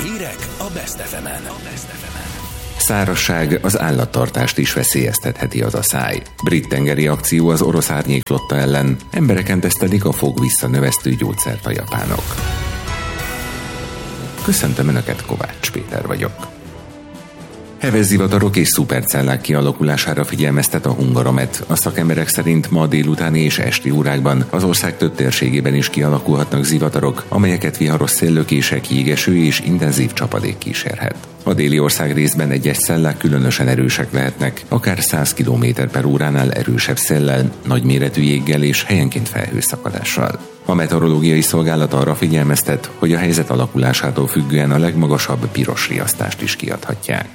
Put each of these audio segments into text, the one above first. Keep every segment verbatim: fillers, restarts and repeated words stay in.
Hírek a Best ef emen. Szárazság az állattartást is veszélyeztetheti az aszály. Brit tengeri akció az orosz árnyékflotta ellen, embereken tesztelik a fogvisszanövesztő gyógyszert a japánok. Köszöntöm Önöket, Kovács Péter vagyok. Heves zivatarok és szupercellák kialakulására figyelmeztet a Hungaromet. A szakemberek szerint ma délutáni és esti órákban az ország több térségében is kialakulhatnak zivatarok, amelyeket viharos széllökések, jégeső és intenzív csapadék kísérhet. A déli ország részben egyes szellák különösen erősek lehetnek, akár száz kilométer per óránál erősebb széllel, nagyméretű jéggel és helyenként felhőszakadással. A meteorológiai szolgálat arra figyelmeztet, hogy a helyzet alakulásától függően a legmagasabb piros riasztást is kiadhatják.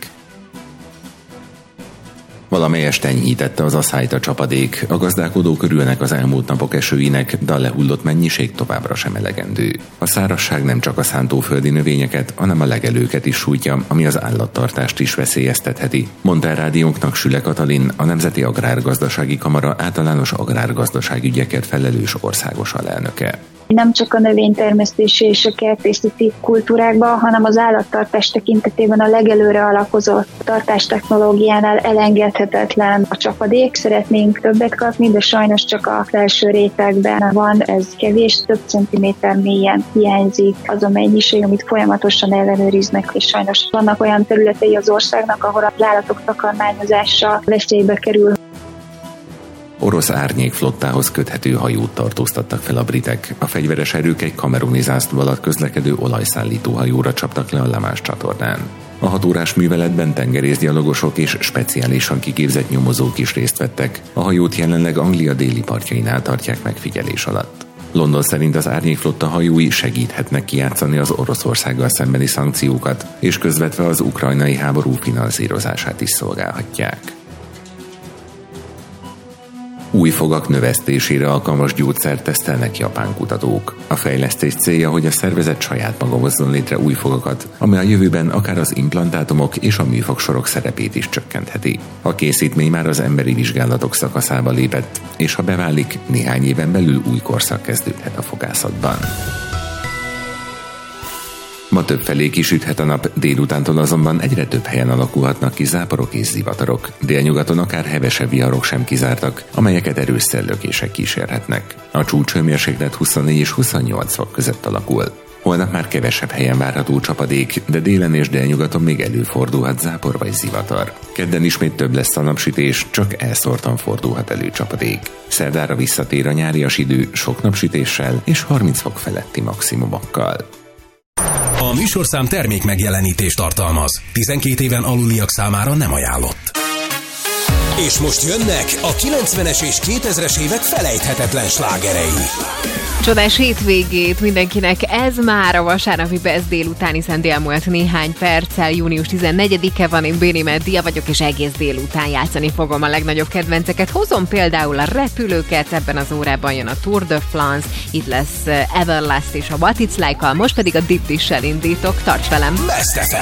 Valamelyest enyhítette az aszályt a csapadék, a gazdálkodók örülnek az elmúlt napok esőinek, de a lehullott mennyiség továbbra sem elegendő. A szárazság nem csak a szántóföldi növényeket, hanem a legelőket is sújtja, ami az állattartást is veszélyeztetheti, mondta a rádiónknak Süle Katalin, a Nemzeti Agrárgazdasági Kamara általános agrárgazdaságügyekért felelős országos alelnöke. Nem csak a növénytermesztési és a kertészeti kultúrákban, hanem az állattartás tekintetében a legelőre alakozott tartástechnológiánál elengedhetetlen a csapadék. Szeretnénk többet kapni, de sajnos csak a felső rétegben van, ez kevés, több centiméter mélyen hiányzik az a mennyiség, amit folyamatosan ellenőriznek, és sajnos vannak olyan területei az országnak, ahol az állatok takarmányozása veszélybe kerül. Orosz árnyékflottához köthető hajót tartóztattak fel a britek. A fegyveres erők egy kameruni zászló alatt közlekedő olajszállító hajóra csaptak le a La Manche csatornán. A hat órás műveletben tengerészgyalogosok és speciálisan kiképzett nyomozók is részt vettek. A hajót jelenleg Anglia déli partjainál tartják megfigyelés alatt. London szerint az árnyékflotta hajói segíthetnek kijátszani az Oroszországgal szembeni szankciókat, és közvetve az ukrajnai háború finanszírozását is szolgálhatják. Új fogak növesztésére alkalmas gyógyszert tesztelnek japán kutatók. A fejlesztés célja, hogy a szervezet saját maga hozzon létre új fogakat, ami a jövőben akár az implantátumok és a műfogsorok szerepét is csökkentheti. A készítmény már az emberi vizsgálatok szakaszába lépett, és ha beválik, néhány éven belül új korszak kezdődhet a fogászatban. Ma többfelé kisüthet a nap, délutántól azonban egyre több helyen alakulhatnak ki záporok és zivatarok. Délnyugaton akár hevesebb viharok sem kizártak, amelyeket erős széllökések kísérhetnek. A csúcshőmérséklet huszonnégy és huszonnyolc fok között alakul. Holnap már kevesebb helyen várható csapadék, de délen és délnyugaton még előfordulhat zápor vagy zivatar. Kedden ismét több lesz a napsütés, csak elszórtan fordulhat elő csapadék. Szerdára visszatér a nyárias idő sok napsütéssel és harminc fok feletti maximumokkal. A műsorszám termék megjelenítést tartalmaz. tizenkét éven aluliak számára nem ajánlott. És most jönnek a kilencvenes és kétezres évek felejthetetlen slágerei. Csodás hétvégét mindenkinek, ez már a vasárnapi Best délután, hiszen délmúlt néhány perccel, június tizennegyedike van, én Béni Meddia vagyok, és egész délután játszani fogom a legnagyobb kedvenceket. Hozom például a repülőket, ebben az órában jön a Tour de France, itt lesz Everlast és a What It's Like-kal, most pedig a Deep Dish-sel indítok, tarts velem! Best ef em.